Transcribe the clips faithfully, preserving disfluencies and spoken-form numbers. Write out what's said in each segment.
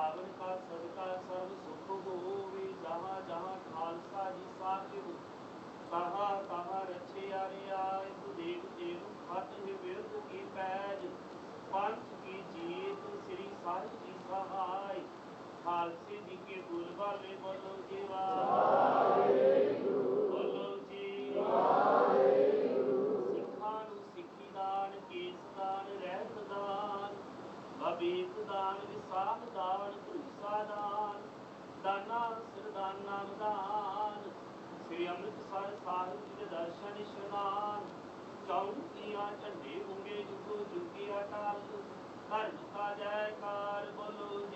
पावन का सदका सर्व सुख होवे। जहाँ जहाँ खालसा जी साहिब कहा कहा रचे आरे आए। तो देख तेनु खत विरत की पैज पंथ की जीत श्री साहिब जी सहाय। खालसे जी के बोल बाले बोलो जी वाहेगुरु बोलो जी वाहेगुरु। सिखां नूं सिੱਖੀ दान केस दान रहत दान भविक दान विसाख दान भूसा दान दाना सिरदान नाम दान। श्री अमृतसर साहिब जी के दर्शन इशनान चौकियां झंडे होंगे जुगो जुगी अटल। धर्म का जयकार बोलो जी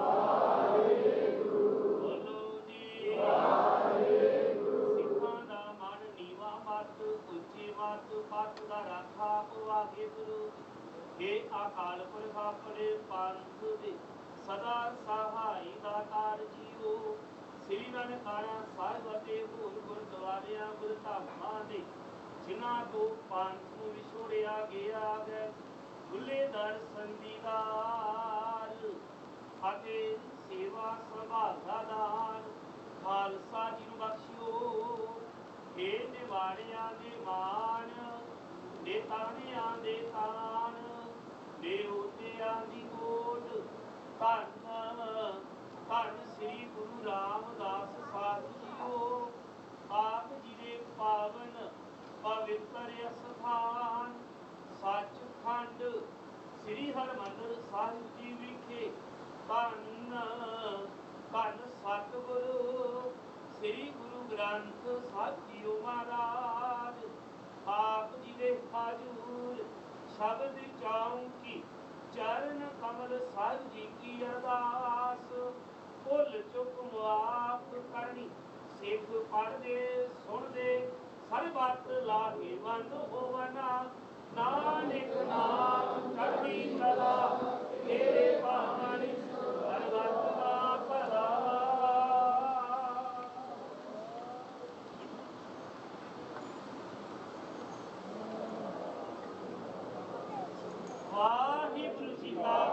वाहेगुरु बोलो जी वाहेगुरु। सिखां दा मन नीवा मत ਉੱਚੀ मत पथ दा राखा वाहेगुरु। हे अकाल पुरख अपने पंथ दे सदा सहाय दातार जीओ। श्री ननकाना साहिब ਅਤੇ ਹੋਰ ਗੁਰਦੁਆਰਿਆਂ ਗੁਰਧਾਮਾਂ ਦੇ ਜਿਨ੍ਹਾਂ ਤੋਂ ਪੰਥ ਨੂੰ ਵਿਛੋੜਿਆ ਗਿਆ ਹੈ ਖੁੱਲੇ ਦਰਸ਼ਨ ਦੀਦਾਰ ਅਤੇ ਸੇਵਾ ਸੰਭਾਲ ਦਾ ਦਾਨ ਖਾਲਸਾ ਜੀ ਨੂੰ ਬਖਸ਼ਿਓ। हे ਨਿਵਾਣਿਆਂ ਦੇ ਮਾਣ ਨੇਤਾਣਿਆਂ ਦੇ ਤਾਣ ਦੇਵਤਿਆਂ ਦੀ ਗੋਡ ਧੰਨ ਧੰਨ ਸ੍ਰੀ ਗੁਰੂ ਰਾਮਦਾਸ ਸਾਹਿਬ ਜੀਓ। ਆਪ ਜੀ ਦੇ ਪਾਵਨ ਪਵਿੱਤਰ ਅਸਥਾਨ ਸੱਚਖੰਡ ਸ੍ਰੀ ਹਰਿਮੰਦਰ ਸਾਹਿਬ ਜੀ ਵਿਖੇ ਧੰਨ ਧੰਨ ਸਤਿਗੁਰੂ ਸ੍ਰੀ ਗੁਰੂ ਗ੍ਰੰਥ ਸਾਹਿਬ ਜੀਓ ਮਹਾਰਾਜ। ਆਪ ਜੀ ਦੇ ਹਾਜ਼ੂਰ ਸ਼ਬਦ ਚਾਉਂਕੀ ਚਰਨ ਕਮਲ ਸਾਹਿਬ ਜੀ ਕੀ ਅਰਦਾਸ। ਭੁੱਲ ਚੁੱਕ ਮੁਆਫ ਕਰਨੀ ਸਿੱਖ ਪੜ੍ਹਦੇ ਸੁਣਦੇ ਸਰਬੱਤ ਲਾਹੇਵੰਦ ਹੋਵਨਾ। ਨਾਨਕ ਨਾਮ ਚੜ੍ਹਦੀ ਕਲਾ ਤੇਰੇ ਭਾਣੇ ਸਰਬੱਤ ਦਾ ਭਲਾ। ਵਾਹਿਗੁਰੂ ਜੀ ਕਾ